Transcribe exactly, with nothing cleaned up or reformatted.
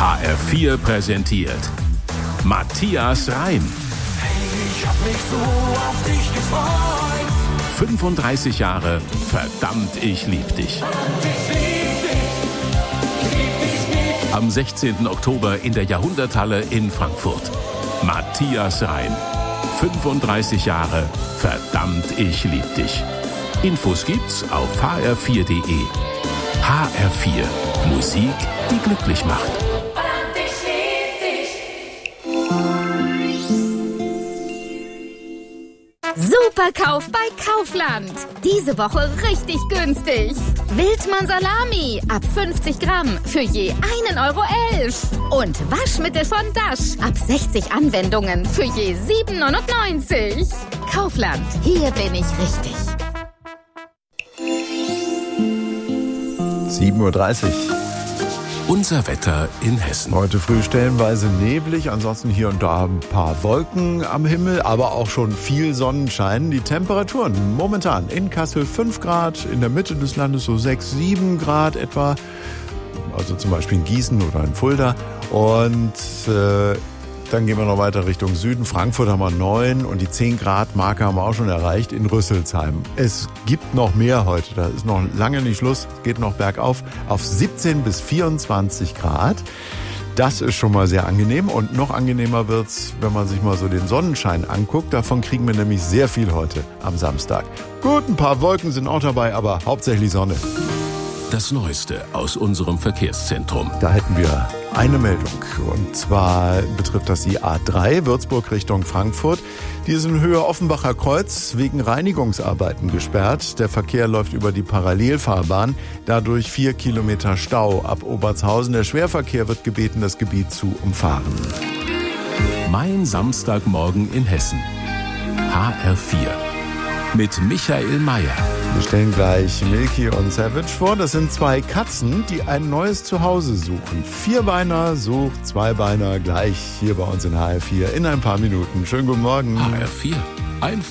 H R vier präsentiert Matthias Reim. Ich hab mich so auf dich gefreut. fünfunddreißig Jahre, verdammt, ich lieb dich. Ich lieb dich, ich lieb dich nicht. Am sechzehnten Oktober in der Jahrhunderthalle in Frankfurt. Matthias Reim. fünfunddreißig Jahre, verdammt, ich lieb dich. Infos gibt's auf h r vier punkt d e. H R vier. Musik, die glücklich macht. Verdammt, ich lieb dich. Superkauf bei Kaufland. Diese Woche richtig günstig. Wildmann Salami ab fünfzig Gramm für je einen Euro elf. Und Waschmittel von Dash ab sechzig Anwendungen für je sieben neunundneunzig. Kaufland, hier bin ich richtig. sieben Uhr dreißig. Unser Wetter in Hessen. Heute früh stellenweise neblig, ansonsten hier und da ein paar Wolken am Himmel, aber auch schon viel Sonnenschein. Die Temperaturen momentan in Kassel fünf Grad, in der Mitte des Landes so sechs, sieben Grad etwa. Also zum Beispiel in Gießen oder in Fulda. Und äh, dann gehen wir noch weiter Richtung Süden. Frankfurt haben wir neun und die zehn Grad Marke haben wir auch schon erreicht in Rüsselsheim. Es gibt noch mehr heute, da ist noch lange nicht Schluss, es geht noch bergauf auf siebzehn bis vierundzwanzig Grad. Das ist schon mal sehr angenehm und noch angenehmer wird's, wenn man sich mal so den Sonnenschein anguckt. Davon kriegen wir nämlich sehr viel heute am Samstag. Gut, ein paar Wolken sind auch dabei, aber hauptsächlich Sonne. Das Neueste aus unserem Verkehrszentrum. Da hätten wir eine Meldung. Und zwar betrifft das die A drei, Würzburg Richtung Frankfurt. Die ist in Höhe Offenbacher Kreuz wegen Reinigungsarbeiten gesperrt. Der Verkehr läuft über die Parallelfahrbahn. Dadurch vier Kilometer Stau ab Obertshausen. Der Schwerverkehr wird gebeten, das Gebiet zu umfahren. Mein Samstagmorgen in Hessen. H R vier. Mit Michael Mayer. Wir stellen gleich Milky und Savage vor. Das sind zwei Katzen, die ein neues Zuhause suchen. Vierbeiner sucht Zweibeiner gleich hier bei uns in H R vier in ein paar Minuten. Schönen guten Morgen. H R vier. Einfach